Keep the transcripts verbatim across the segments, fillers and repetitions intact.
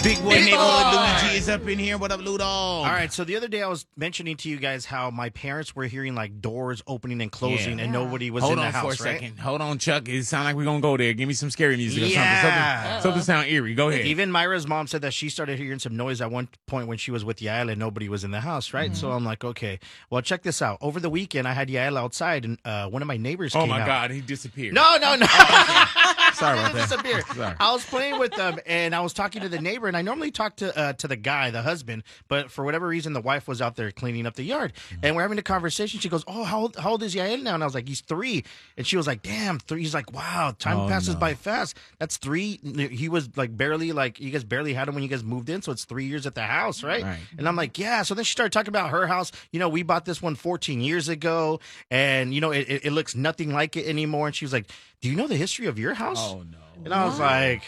Big boy neighborhood Luigi is up in here. What up, Ludo? All right, so the other day I was mentioning to you guys how my parents were hearing like doors opening and closing Yeah. and nobody was Hold in the on house, for a right? second. Hold on, Chuck. It sounds like we're going to go there. Give me some scary music or Yeah. something. Something, something sound eerie. Go ahead. Even Myra's mom said that she started hearing some noise at one point when she was with Yael and nobody was in the house, right? Mm-hmm. So I'm like, okay, well, check this out. Over the weekend, I had Yael outside and uh, one of my neighbors oh, came my out. God. He disappeared. No, no, no. Sorry about that. Disappear. Sorry. I was playing with them, and I was talking to the neighbor, and I normally talk to uh, to the guy, the husband, but for whatever reason, the wife was out there cleaning up the yard, and we're having a conversation. She goes, "Oh, how old, how old is Yael now?" And I was like, "He's three," and she was like, "Damn, three." He's like, "Wow, time Oh, passes no. by fast. That's three." He was like barely like you guys barely had him when you guys moved in, so it's three years at the house, right? Right. And I'm like, "Yeah." So then she started talking about her house. You know, we bought this one fourteen years ago, and you know, it, it, it looks nothing like it anymore. And she was like, "Do you know the history of your house?" Oh, no. And I was like,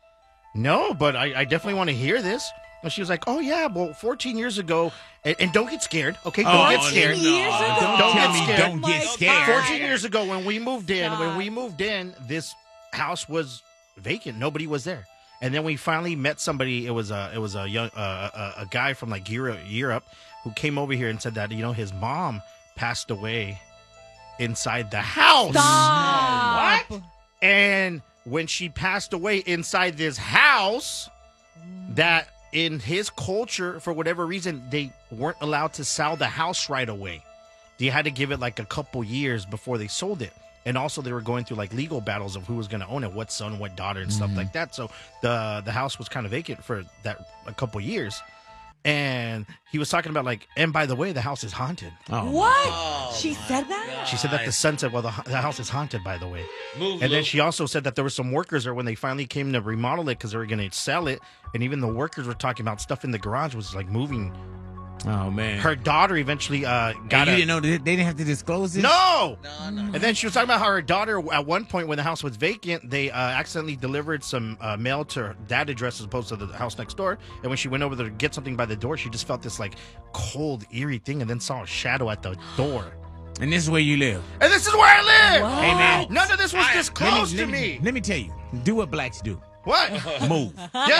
no, but I, I definitely want to hear this. And she was like, oh, yeah, well, fourteen years ago, and, and don't get scared, okay? Don't Oh, get scared. no. Years ago? Don't, Don't tell get me scared. don't Oh, get my scared. God. fourteen years ago when we moved in, when we God. moved in, this house was vacant. Nobody was there. And then we finally met somebody. It was a, it was a young, uh, a, a guy from like Europe, Europe who came over here and said that, you know, his mom passed away inside the house. Stop. What? And when she passed away inside this house, that in his culture, for whatever reason, they weren't allowed to sell the house right away. They had to give it like a couple years before they sold it. And also they were going through like legal battles of who was going to own it, what son, what daughter, and stuff like that. So the the house was kind of vacant for that a couple years. And he was talking about like, and by the way, the house is haunted. Oh. What? She said that? She said that the son said, well, the, the house is haunted, by the way. Move, And then Luke. she also said that there were some workers there when they finally came to remodel it because they were going to sell it. And even the workers were talking about stuff in the garage was like moving. Oh, man. Her daughter eventually uh, And got you a- didn't know they, they didn't have to disclose this? No! No, no. And then she was talking about how her daughter, at one point when the house was vacant, they uh, accidentally delivered some uh, mail to her that address as opposed to the house next door. And when she went over there to get something by the door, she just felt this like cold, eerie thing and then saw a shadow at the door. And this is where you live. And this is where I live! What? Hey, man. None of this was disclosed let to me, me. Let me tell you. Do what blacks do. What? Move.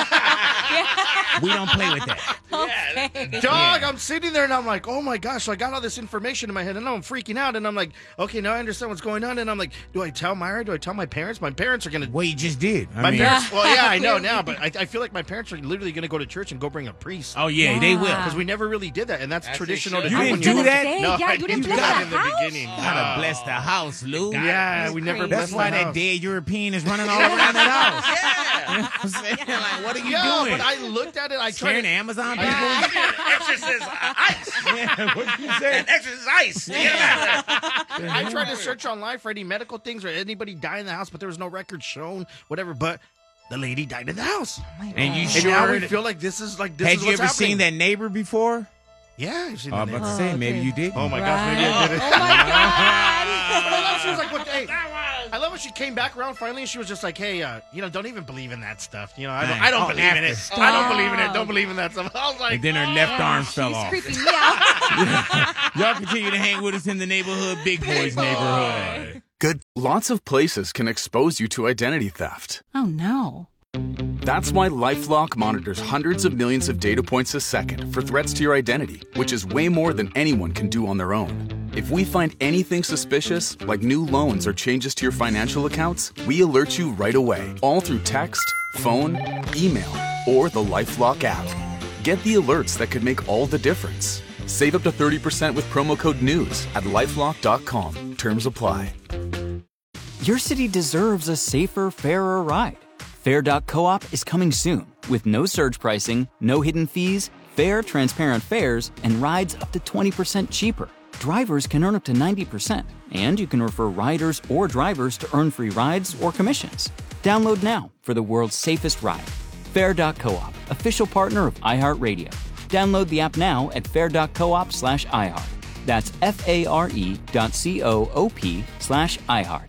We don't play with that. Dog, I'm sitting there and I'm like, oh my gosh, so I got all this information in my head and now I'm freaking out and I'm like, okay, now I understand what's going on. And I'm like, do I tell Myra? Do I tell my parents? My parents are going to. Well, you just did. I My mean, parents, well, yeah, I know now, but I, I feel like my parents are literally going to go to church and go bring a priest. oh, yeah, they will. Because we never really did that, and that's As they traditional to should. do You when didn't you're do that? Say, No, yeah, I you didn't didn't do bless that the in the house? beginning. Gotta bless the house, Lou. Yeah, we never crazy. blessed That's why the that house. dead European is running all around that house. You know what I'm saying? Like, what are you Yeah, doing? but I looked at it. I tried Scaring to, Amazon people? An exorcist ice. Yeah, what you say? An exorcist ice. Yeah. I tried to search online for any medical things or anybody die in the house, but there was no record shown, whatever. But the lady died in the house, And you and sure? now we feel like this is like this Had is you what's ever happening. seen that neighbor before? Yeah, I've seen Oh, that. I'm about neighbor. to say, Oh, maybe okay. you did. Oh my gosh, maybe I did it. Oh my God. But I love she was like, what, hey, I love when she came back around finally and she was just like, hey, uh, you know, don't even believe in that stuff. You know, I don't, I don't Oh, believe in it. after. I don't believe in it. Don't believe in that stuff. I was like, And then her left arm fell She's off. creeping me out. Y'all continue to hang with us in the neighborhood, Big Boys neighborhood. Good. Lots of places can expose you to identity theft. Oh no. That's why LifeLock monitors hundreds of millions of data points a second for threats to your identity, which is way more than anyone can do on their own. If we find anything suspicious, like new loans or changes to your financial accounts, we alert you right away, all through text, phone, email, or the LifeLock app. Get the alerts that could make all the difference. Save up to thirty percent with promo code NEWS at lifelock dot com. Terms apply. Your city deserves a safer, fairer ride. Fair dot coop is coming soon with no surge pricing, no hidden fees, fair, transparent fares, and rides up to twenty percent cheaper. Drivers can earn up to ninety percent, and you can refer riders or drivers to earn free rides or commissions. Download now for the world's safest ride. Fair dot coop, official partner of iHeartRadio. Download the app now at fair dot coop slash iHeart. That's F-A-R-E dot C-O-O-P slash iHeart.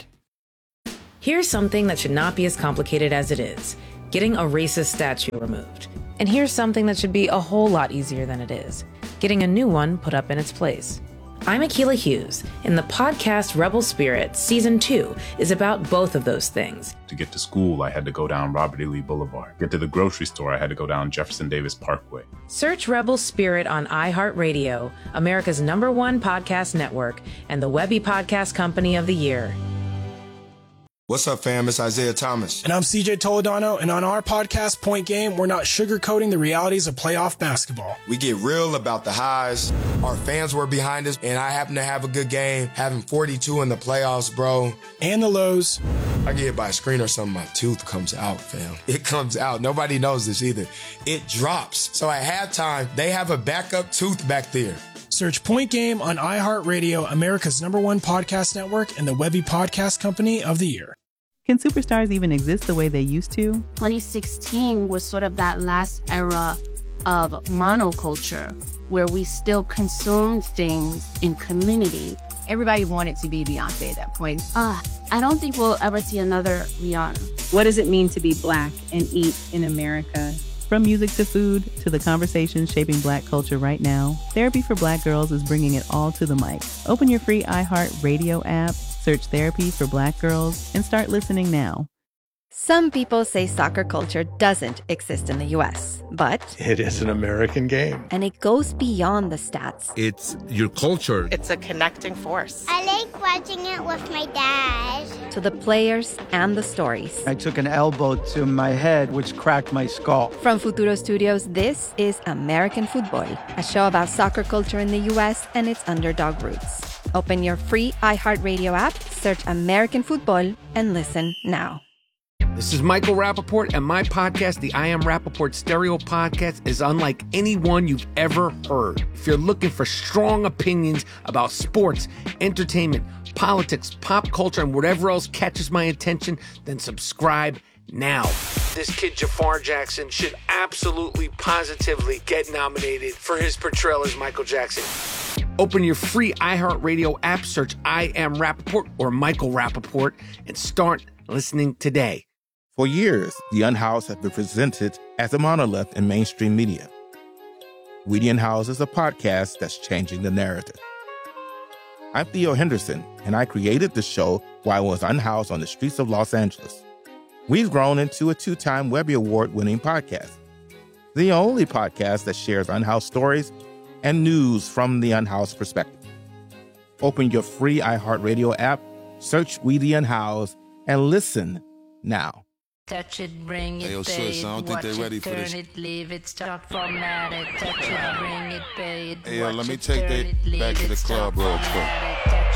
Here's something that should not be as complicated as it is. Getting a racist statue removed. And here's something that should be a whole lot easier than it is. Getting a new one put up in its place. I'm Akilah Hughes, and the podcast Rebel Spirit Season two is about both of those things. To get to school, I had to go down Robert E. Lee Boulevard. Get to the grocery store, I had to go down Jefferson Davis Parkway. Search Rebel Spirit on iHeartRadio, America's number one podcast network, and the Webby Podcast Company of the Year. What's up, fam? It's Isaiah Thomas. And I'm C J Toledano, and on our podcast, Point Game, we're not sugarcoating the realities of playoff basketball. We get real about the highs. Our fans were behind us, and I happen to have a good game, having forty-two in the playoffs, bro. And the lows. I get hit by a screen or something, my tooth comes out, fam. It comes out. Nobody knows this either. It drops. So at halftime, they have a backup tooth back there. Search Point Game on iHeartRadio, America's number one podcast network, and the Webby Podcast Company of the Year. Can superstars even exist the way they used to? twenty sixteen was sort of that last era of monoculture where we still consumed things in community. Everybody wanted to be Beyonce at that point. Uh, I don't think we'll ever see another Rihanna. What does it mean to be Black and eat in America? From music to food to the conversations shaping Black culture right now, Therapy for Black Girls is bringing it all to the mic. Open your free iHeartRadio app, search Therapy for Black Girls, and start listening now. Some people say soccer culture doesn't exist in the U S, but it is an American game. And it goes beyond the stats. It's your culture. It's a connecting force. I like watching it with my dad. To the players and the stories. I took an elbow to my head, which cracked my skull. From Futuro Studios, this is American Football, a show about soccer culture in the U S and its underdog roots. Open your free iHeartRadio app, search American Football, and listen now. This is Michael Rappaport, and my podcast, the I Am Rappaport Stereo Podcast, is unlike any one you've ever heard. If you're looking for strong opinions about sports, entertainment, politics, pop culture, and whatever else catches my attention, then subscribe now. This kid, Jafar Jackson, should absolutely, positively get nominated for his portrayal as Michael Jackson. Open your free iHeartRadio app, search I Am Rappaport or Michael Rappaport, and start listening today. For years, the Unhoused has been presented as a monolith in mainstream media. We the Unhoused is a podcast that's changing the narrative. I'm Theo Henderson, and I created the show while I was unhoused on the streets of Los Angeles. We've grown into a two-time Webby Award-winning podcast, the only podcast that shares unhoused stories and news from the unhoused perspective. Open your free iHeartRadio app, search We the Unhoused, and listen now. Touch it, bring it, hey, yo, pay sis, it, I don't think watch they ready it, for turn this. it, leave it, start formatted. Touch it, bring it, pay it, Hey, yo, watch let me it, take turn that it, leave back to it, the club start real quick. formatted.